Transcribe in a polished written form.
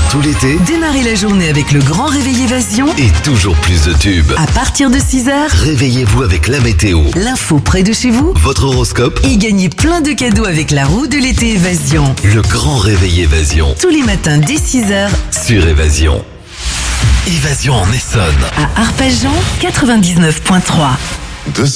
tout l'été, Démarrez la journée avec le grand réveil Évasion. et toujours plus de tubes. À partir de 6h, Réveillez-vous avec la météo, l'info près de chez vous. votre horoscope, Et gagnez plein de cadeaux avec la roue de l'été Évasion. le grand réveil Évasion Tous les matins dès 6h sur Évasion. Évasion en Essonne. à Arpajon 99.3.